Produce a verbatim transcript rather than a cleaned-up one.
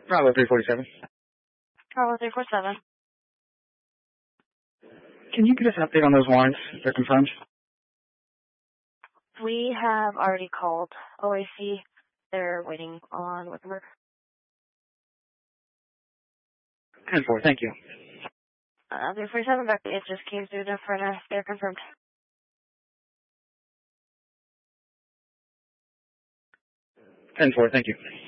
Bravo three forty-seven. Bravo three forty-seven. Can you give us an update on those warrants? They're confirmed? We have already called O A C. They're waiting on Wickenburg. ten four, thank you. Uh, three forty-seven, back. It just came through the front. They're confirmed. ten four, thank you.